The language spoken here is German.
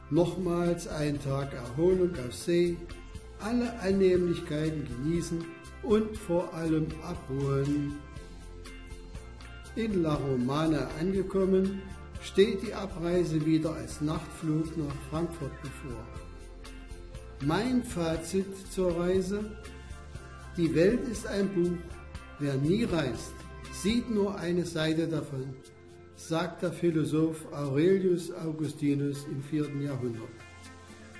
nochmals einen Tag Erholung auf See, alle Annehmlichkeiten genießen und vor allem abholen. In La Romana angekommen, steht die Abreise wieder als Nachtflug nach Frankfurt bevor. Mein Fazit zur Reise: Die Welt ist ein Buch, wer nie reist, sieht nur eine Seite davon, sagt der Philosoph Aurelius Augustinus im 4. Jahrhundert.